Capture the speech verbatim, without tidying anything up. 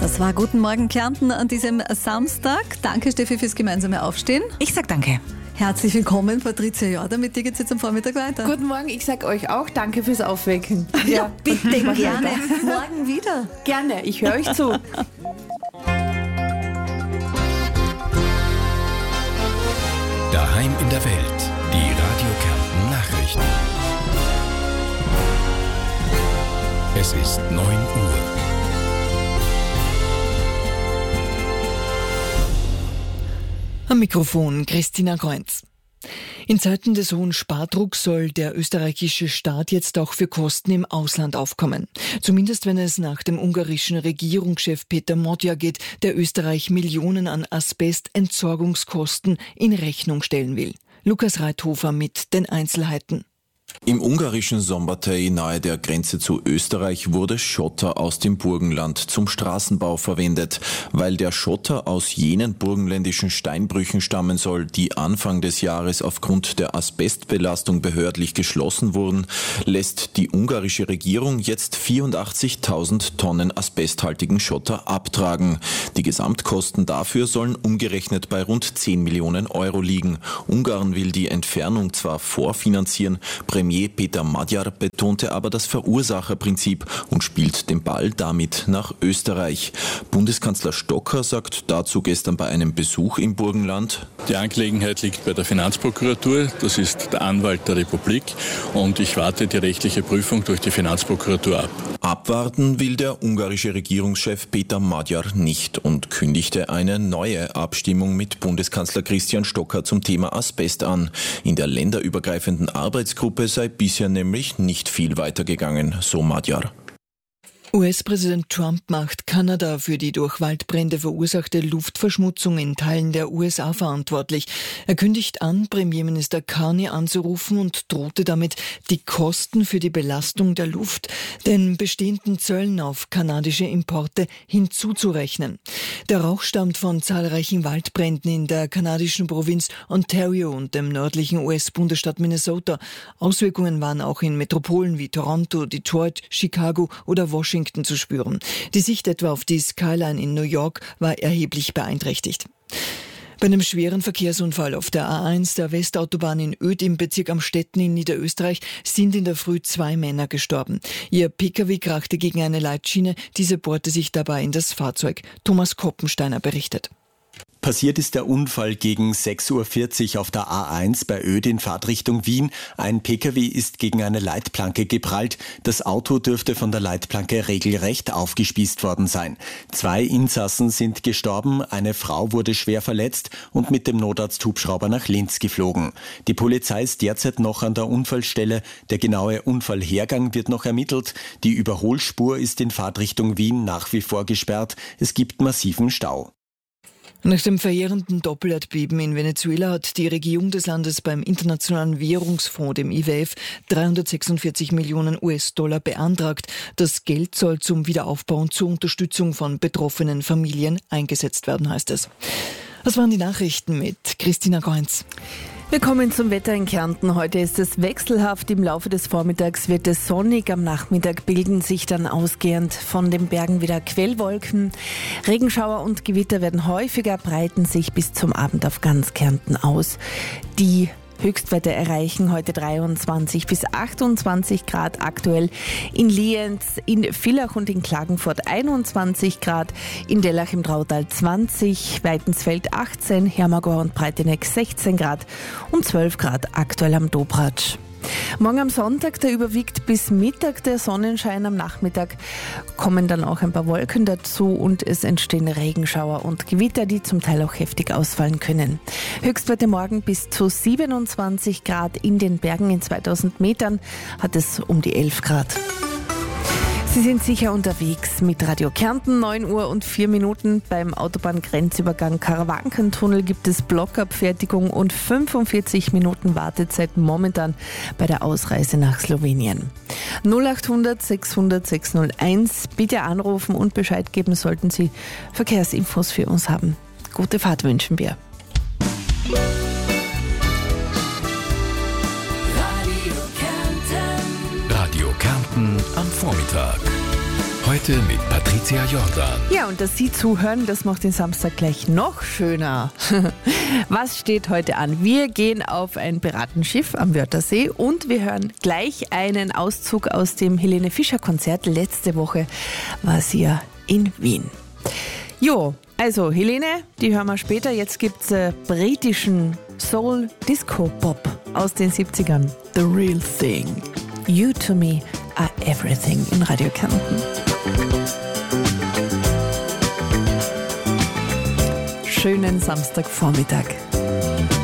Das war Guten Morgen Kärnten an diesem Samstag. Danke Steffi fürs gemeinsame Aufstehen. Ich sag danke. Herzlich willkommen, Patricia Jordan. Mit dir geht's jetzt am Vormittag weiter. Guten Morgen, ich sag euch auch danke fürs Aufwecken. Ja, bitte, gerne. Morgen wieder. Gerne, ich höre euch zu. Daheim in der Welt, die Radio Kärnten Nachrichten. Es ist neun Uhr. Am Mikrofon Christina Kreuz. In Zeiten des hohen Spardrucks soll der österreichische Staat jetzt auch für Kosten im Ausland aufkommen. Zumindest wenn es nach dem ungarischen Regierungschef Peter Magyar geht, der Österreich Millionen an Asbestentsorgungskosten in Rechnung stellen will. Lukas Reithofer mit den Einzelheiten. Im ungarischen Szombathely nahe der Grenze zu Österreich wurde Schotter aus dem Burgenland zum Straßenbau verwendet. Weil der Schotter aus jenen burgenländischen Steinbrüchen stammen soll, die Anfang des Jahres aufgrund der Asbestbelastung behördlich geschlossen wurden, lässt die ungarische Regierung jetzt vierundachtzigtausend Tonnen asbesthaltigen Schotter abtragen. Die Gesamtkosten dafür sollen umgerechnet bei rund zehn Millionen Euro liegen. Ungarn will die Entfernung zwar vorfinanzieren, Premier Peter Magyar betonte aber das Verursacherprinzip und spielt den Ball damit nach Österreich. Bundeskanzler Stocker sagt dazu gestern bei einem Besuch im Burgenland: Die Angelegenheit liegt bei der Finanzprokuratur, das ist der Anwalt der Republik, und ich warte die rechtliche Prüfung durch die Finanzprokuratur ab. Abwarten will der ungarische Regierungschef Peter Magyar nicht und kündigte eine neue Abstimmung mit Bundeskanzler Christian Stocker zum Thema Asbest an. In der länderübergreifenden Arbeitsgruppe sei bisher nämlich nicht viel weitergegangen, so Magyar. U S-Präsident Trump macht Kanada für die durch Waldbrände verursachte Luftverschmutzung in Teilen der U S A verantwortlich. Er kündigt an, Premierminister Carney anzurufen und drohte damit, die Kosten für die Belastung der Luft den bestehenden Zöllen auf kanadische Importe hinzuzurechnen. Der Rauch stammt von zahlreichen Waldbränden in der kanadischen Provinz Ontario und dem nördlichen U S-Bundesstaat Minnesota. Auswirkungen waren auch in Metropolen wie Toronto, Detroit, Chicago oder Washington zu spüren. Die Sicht etwa auf die Skyline in New York war erheblich beeinträchtigt. Bei einem schweren Verkehrsunfall auf der A eins der Westautobahn in Oedt im Bezirk Amstetten in Niederösterreich sind in der Früh zwei Männer gestorben. Ihr Pkw krachte gegen eine Leitschiene, diese bohrte sich dabei in das Fahrzeug. Thomas Koppensteiner berichtet. Passiert ist der Unfall gegen sechs Uhr vierzig auf der A eins bei Oedt in Fahrtrichtung Wien. Ein Pkw ist gegen eine Leitplanke geprallt. Das Auto dürfte von der Leitplanke regelrecht aufgespießt worden sein. Zwei Insassen sind gestorben, eine Frau wurde schwer verletzt und mit dem Notarzthubschrauber nach Linz geflogen. Die Polizei ist derzeit noch an der Unfallstelle. Der genaue Unfallhergang wird noch ermittelt. Die Überholspur ist in Fahrtrichtung Wien nach wie vor gesperrt. Es gibt massiven Stau. Nach dem verheerenden Doppelerdbeben in Venezuela hat die Regierung des Landes beim Internationalen Währungsfonds, dem I W F, dreihundertsechsundvierzig Millionen U S-Dollar beantragt. Das Geld soll zum Wiederaufbau und zur Unterstützung von betroffenen Familien eingesetzt werden, heißt es. Das waren die Nachrichten mit Christina Kreuz. Wir kommen zum Wetter in Kärnten. Heute ist es wechselhaft. Im Laufe des Vormittags wird es sonnig. Am Nachmittag bilden sich dann ausgehend von den Bergen wieder Quellwolken. Regenschauer und Gewitter werden häufiger, breiten sich bis zum Abend auf ganz Kärnten aus. Die Höchstwerte erreichen heute dreiundzwanzig bis achtundzwanzig Grad, aktuell in Lienz, in Villach und in Klagenfurt einundzwanzig Grad, in Dellach im Drautal zwanzig, Weitensfeld achtzehn, Hermagor und Breiteneck sechzehn Grad und zwölf Grad aktuell am Dobratsch. Morgen am Sonntag, da überwiegt bis Mittag der Sonnenschein. Am Nachmittag kommen dann auch ein paar Wolken dazu und es entstehen Regenschauer und Gewitter, die zum Teil auch heftig ausfallen können. Höchstwerte morgen bis zu siebenundzwanzig Grad, in den Bergen in zweitausend Metern hat es um die elf Grad. Sie sind sicher unterwegs mit Radio Kärnten, neun Uhr und vier Minuten. Beim Autobahngrenzübergang Karawankentunnel gibt es Blockabfertigung und fünfundvierzig Minuten Wartezeit momentan bei der Ausreise nach Slowenien. null acht hundert sechshundert sechshunderteins, bitte anrufen und Bescheid geben, sollten Sie Verkehrsinfos für uns haben. Gute Fahrt wünschen wir. Radio Kärnten am Vormittag. Heute Heute mit Patricia Jordan. Ja, und dass Sie zuhören, das macht den Samstag gleich noch schöner. Was steht heute an? Wir gehen auf ein Piratenschiff am Wörthersee und wir hören gleich einen Auszug aus dem Helene Fischer Konzert. Letzte Woche war sie ja in Wien. Jo, also Helene, die hören wir später. Jetzt gibt's äh, britischen Soul-Disco-Pop aus den siebzigern. The Real Thing. You to me are everything in Radio Kärnten. Schönen Samstagvormittag.